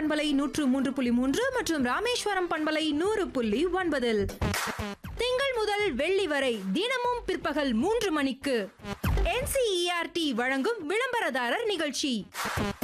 பண்பலை 103.3 மற்றும் ராமேஸ்வரம் பண்பலை 100.9 திங்கள் முதல் வெள்ளி வரை தினமும் பிற்பகல் 3 மணிக்கு NCERT வழங்கும் விளம்பரதாரர் நிகழ்ச்சி.